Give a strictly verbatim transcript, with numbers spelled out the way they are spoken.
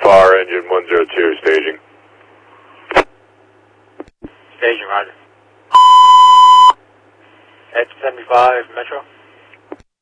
far, engine one zero two, staging. Staging, roger. Edge seventy-five, Metro.